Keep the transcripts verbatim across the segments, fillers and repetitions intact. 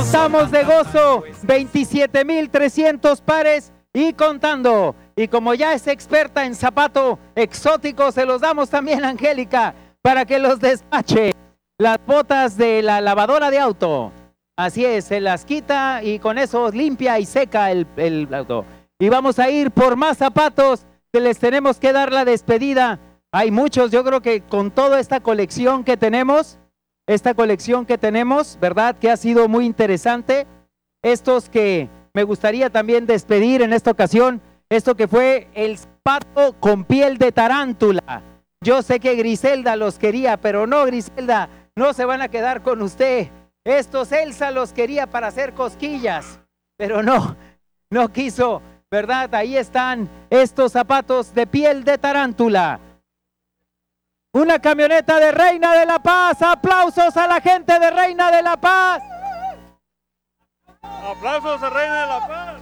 Estamos de gozo, veintisiete mil trescientos pares y contando. Y como ya es experta en zapato exótico, se los damos también a Angélica para que los despache. Las botas de la lavadora de auto. Así es, se las quita y con eso limpia y seca el, el auto. Y vamos a ir por más zapatos que les tenemos que dar la despedida. Hay muchos, yo creo que con toda esta colección que tenemos, esta colección que tenemos, ¿verdad? Que ha sido muy interesante. Estos que me gustaría también despedir en esta ocasión, esto que fue el zapato con piel de tarántula. Yo sé que Griselda los quería, pero no, Griselda, no se van a quedar con usted. Estos Elsa los quería para hacer cosquillas, pero no, no quiso, ¿verdad? Ahí están estos zapatos de piel de tarántula. Una camioneta de Reina de la Paz. Aplausos a la gente de Reina de la Paz. Aplausos a Reina de la Paz.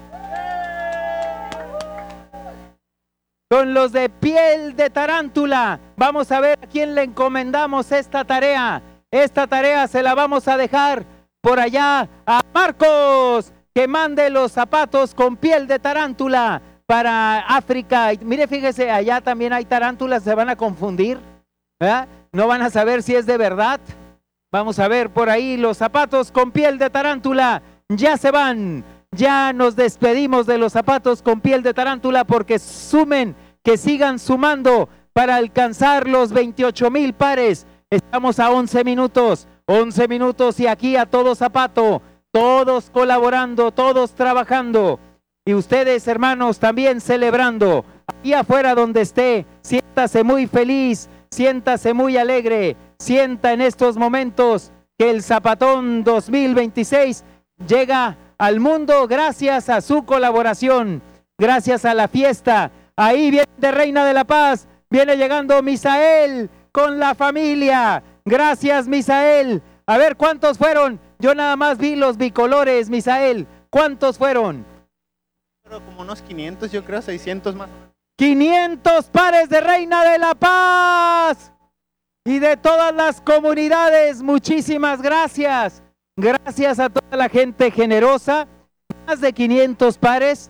Con los de piel de tarántula. Vamos a ver a quién le encomendamos esta tarea. Esta tarea se la vamos a dejar por allá a Marcos, que mande los zapatos con piel de tarántula para África. Y mire, fíjese, allá también hay tarántulas, se van a confundir, ¿verdad? No van a saber si es de verdad. Vamos a ver por ahí los zapatos con piel de tarántula. Ya se van. Ya nos despedimos de los zapatos con piel de tarántula porque sumen, que sigan sumando para alcanzar los veintiocho mil pares. Estamos a once minutos, once minutos y aquí a todo zapato, todos colaborando, todos trabajando. Y ustedes, hermanos, también celebrando. Aquí afuera donde esté, siéntase muy feliz, siéntase muy alegre, sienta en estos momentos que el Zapatón dos mil veintiséis llega al mundo gracias a su colaboración, gracias a la fiesta. Ahí viene de Reina de la Paz, viene llegando Misael con la familia. Gracias, Misael. A ver, ¿cuántos fueron? Yo nada más vi los bicolores, Misael. ¿Cuántos fueron? Pero como unos quinientos, yo creo, seiscientos más. quinientos pares de Reina de la Paz y de todas las comunidades. Muchísimas gracias. Gracias a toda la gente generosa. Más de quinientos pares.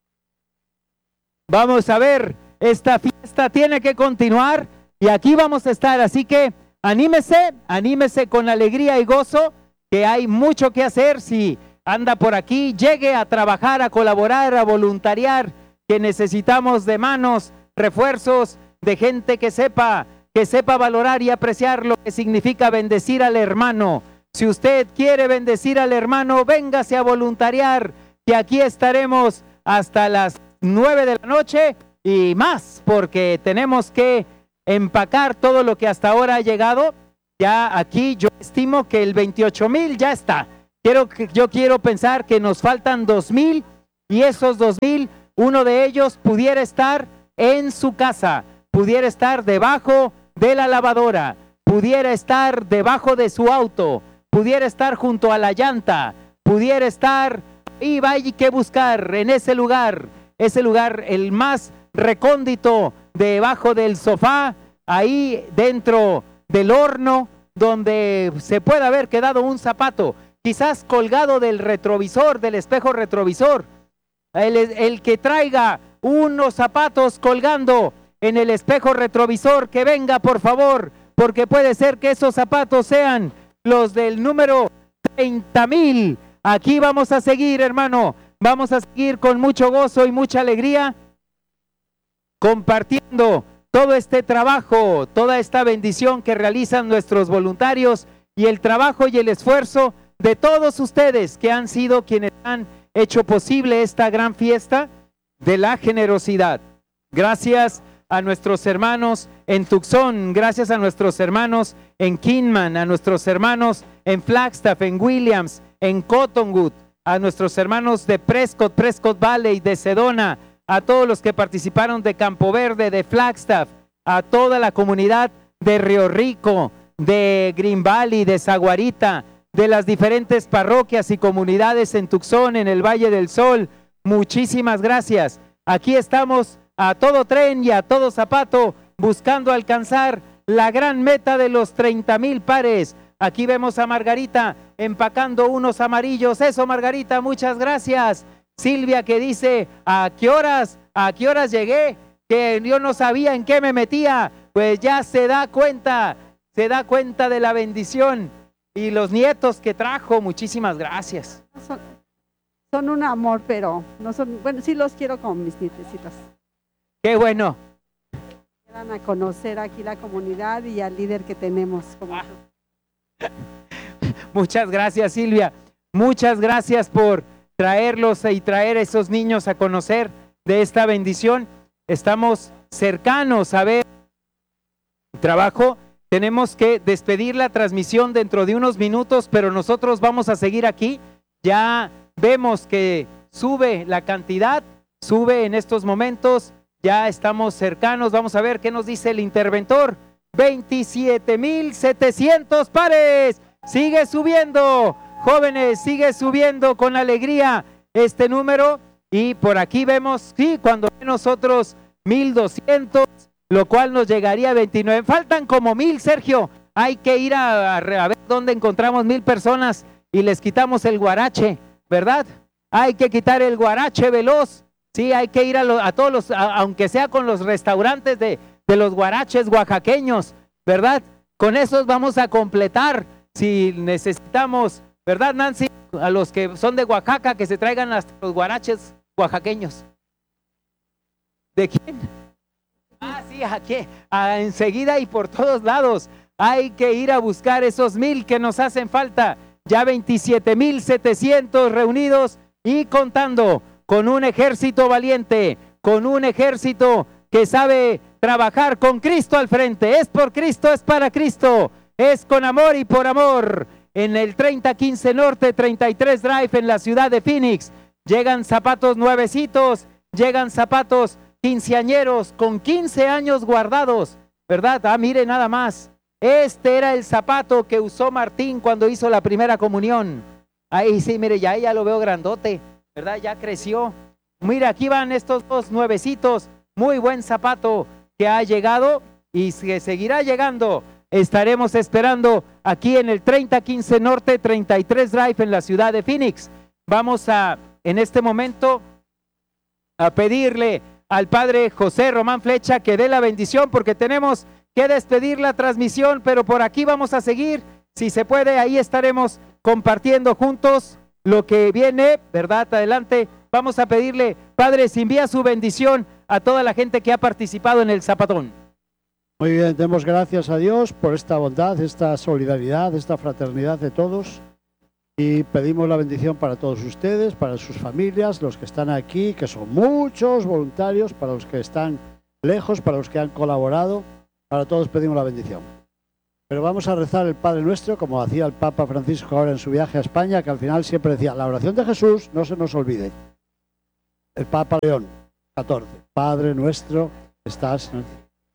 Vamos a ver, esta fiesta tiene que continuar y aquí vamos a estar. Así que anímese, anímese con alegría y gozo, que hay mucho que hacer. Si anda por aquí, llegue a trabajar, a colaborar, a voluntariar, que necesitamos de manos, refuerzos, de gente que sepa, que sepa valorar y apreciar lo que significa bendecir al hermano. Si usted quiere bendecir al hermano, véngase a voluntariar, que aquí estaremos hasta las nueve de la noche y más, porque tenemos que empacar todo lo que hasta ahora ha llegado. Ya aquí yo estimo que el veintiocho mil ya está. Quiero, yo quiero pensar que nos faltan dos mil y esos dos mil, uno de ellos pudiera estar en su casa, pudiera estar debajo de la lavadora, pudiera estar debajo de su auto, pudiera estar junto a la llanta, pudiera estar y vaya que buscar en ese lugar, ese lugar el más recóndito, debajo del sofá, ahí dentro del horno, donde se puede haber quedado un zapato, quizás colgado del retrovisor, del espejo retrovisor. El, el que traiga unos zapatos colgando en el espejo retrovisor, que venga por favor, porque puede ser que esos zapatos sean los del número treinta mil. Aquí vamos a seguir, hermano, vamos a seguir con mucho gozo y mucha alegría, compartiendo todo este trabajo, toda esta bendición que realizan nuestros voluntarios y el trabajo y el esfuerzo de todos ustedes que han sido quienes han hecho posible esta gran fiesta de la generosidad. Gracias a nuestros hermanos en Tucson, gracias a nuestros hermanos en Kingman, a nuestros hermanos en Flagstaff, en Williams, en Cottonwood, a nuestros hermanos de Prescott, Prescott Valley, de Sedona, a todos los que participaron de Campo Verde, de Flagstaff, a toda la comunidad de Río Rico, de Green Valley, de Saguarita, de las diferentes parroquias y comunidades en Tucson, en el Valle del Sol. Muchísimas gracias. Aquí estamos a todo tren y a todo zapato buscando alcanzar la gran meta de los treinta mil pares. Aquí vemos a Margarita empacando unos amarillos. Eso, Margarita, muchas gracias. Silvia que dice, ¿a qué horas? ¿A qué horas llegué? Que yo no sabía en qué me metía. Pues ya se da cuenta, se da cuenta de la bendición. Y los nietos que trajo, muchísimas gracias. Son, son un amor, pero no son, bueno, sí los quiero como mis nietecitos. Qué bueno. Van a conocer aquí la comunidad y al líder que tenemos. Como Ah. Muchas gracias, Silvia. Muchas gracias por traerlos y traer a esos niños a conocer de esta bendición. Estamos cercanos a ver el trabajo. Tenemos que despedir la transmisión dentro de unos minutos, pero nosotros vamos a seguir aquí. Ya vemos que sube la cantidad, sube en estos momentos. Ya estamos cercanos. Vamos a ver qué nos dice el interventor. veintisiete mil setecientos pares. Sigue subiendo, jóvenes, sigue subiendo con alegría este número. Y por aquí vemos, sí, cuando nosotros mil doscientos, lo cual nos llegaría a veintinueve. Faltan como mil, Sergio. Hay que ir a, a, a ver dónde encontramos mil personas y les quitamos el guarache, ¿verdad? Hay que quitar el guarache veloz. Sí, hay que ir a, lo, a todos los, a, aunque sea con los restaurantes de, de los guaraches oaxaqueños, ¿verdad? Con esos vamos a completar. Si necesitamos, ¿verdad, Nancy? A los que son de Oaxaca, que se traigan hasta los guaraches oaxaqueños. ¿De quién? Ah, sí, aquí, ah, enseguida y por todos lados. Hay que ir a buscar esos mil que nos hacen falta. Ya veintisiete mil setecientos reunidos y contando, con un ejército valiente, con un ejército que sabe trabajar con Cristo al frente. Es por Cristo, es para Cristo. Es con amor y por amor. En el treinta quince Norte, treinta y tres Drive en la ciudad de Phoenix. Llegan zapatos nuevecitos, llegan zapatos quinceañeros con quince años guardados, ¿verdad? Ah, mire nada más. Este era el zapato que usó Martín cuando hizo la primera comunión. Ahí sí, mire, ya, ya lo veo grandote, ¿verdad? Ya creció. Mira, aquí van estos dos nuevecitos. Muy buen zapato que ha llegado y que seguirá llegando. Estaremos esperando aquí en el treinta quince Norte, treinta y tres Drive en la ciudad de Phoenix. Vamos a, en este momento, a pedirle al padre José Román Flecha que dé la bendición porque tenemos que despedir la transmisión, pero por aquí vamos a seguir. Si se puede, ahí estaremos compartiendo juntos lo que viene, ¿verdad? Adelante. Vamos a pedirle, padre, si envía su bendición a toda la gente que ha participado en el zapatón. Muy bien, demos gracias a Dios por esta bondad, esta solidaridad, esta fraternidad de todos y pedimos la bendición para todos ustedes, para sus familias, los que están aquí, que son muchos voluntarios, para los que están lejos, para los que han colaborado, para todos pedimos la bendición. Pero vamos a rezar el Padre Nuestro, como hacía el Papa Francisco ahora en su viaje a España, que al final siempre decía, la oración de Jesús no se nos olvide. El Papa León catorce, Padre Nuestro, estás en el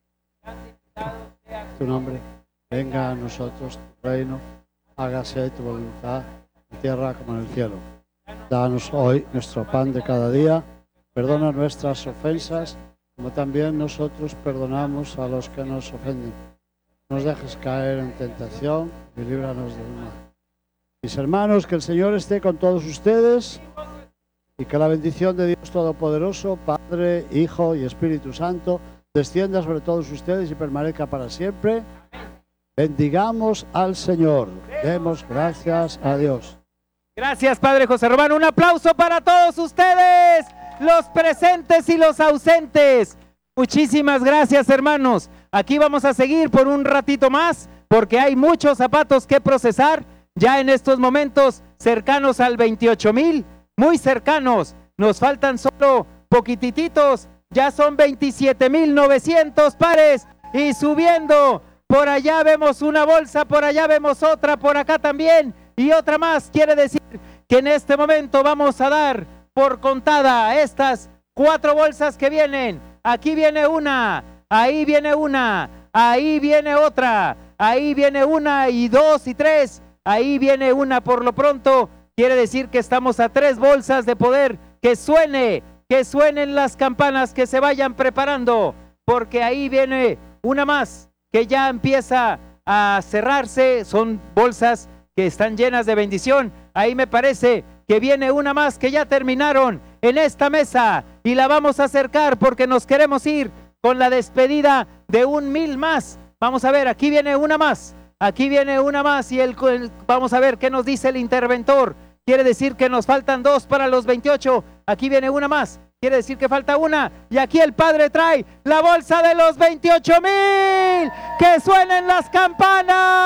tu nombre, venga a nosotros tu reino, hágase tu voluntad en tierra como en el cielo. Danos hoy nuestro pan de cada día, perdona nuestras ofensas, como también nosotros perdonamos a los que nos ofenden. No nos dejes caer en tentación y líbranos del mal. Mis hermanos, que el Señor esté con todos ustedes y que la bendición de Dios Todopoderoso, Padre, Hijo y Espíritu Santo, descienda sobre todos ustedes y permanezca para siempre. Bendigamos al Señor. Demos gracias a Dios. Gracias, padre José Román. Un aplauso para todos ustedes, los presentes y los ausentes. Muchísimas gracias, hermanos. Aquí vamos a seguir por un ratito más, porque hay muchos zapatos que procesar. Ya en estos momentos cercanos al veintiocho mil, muy cercanos. Nos faltan solo poquititos. Ya son veintisiete mil novecientos pares y subiendo. Por allá vemos una bolsa, por allá vemos otra, por acá también y otra más. Quiere decir que en este momento vamos a dar por contada estas cuatro bolsas que vienen. Aquí viene una, ahí viene una, ahí viene otra, ahí viene una y dos y tres, ahí viene una por lo pronto. Quiere decir que estamos a tres bolsas de poder. Que suene, que suenen las campanas, que se vayan preparando, porque ahí viene una más que ya empieza a cerrarse, son bolsas que están llenas de bendición. Ahí me parece que viene una más que ya terminaron en esta mesa y la vamos a acercar porque nos queremos ir con la despedida de un mil más. Vamos a ver, aquí viene una más, aquí viene una más y el, el, vamos a ver qué nos dice el interventor. Quiere decir que nos faltan dos para los veintiocho, aquí viene una más. Quiere decir que falta una y aquí el padre trae la bolsa de los veintiocho mil. ¡Que suenen las campanas!